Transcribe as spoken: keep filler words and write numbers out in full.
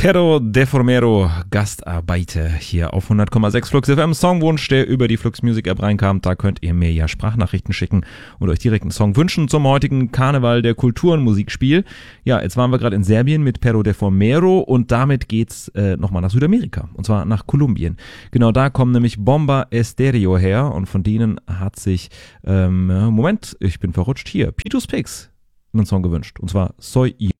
Pero Deformero, Gastarbeiter hier auf hundert Komma sechs Flux F M. Songwunsch, der über die Flux Music App reinkam. Da könnt ihr mir ja Sprachnachrichten schicken und euch direkt einen Song wünschen zum heutigen Karneval der Kulturen Musikspiel. Ja, jetzt waren wir gerade in Serbien mit Pero Deformero und damit geht's äh, nochmal nach Südamerika und zwar nach Kolumbien. Genau da kommen nämlich Bomba Estéreo her und von denen hat sich, ähm, Moment, ich bin verrutscht, hier, Pitus Pix einen Song gewünscht und zwar Soy Yo.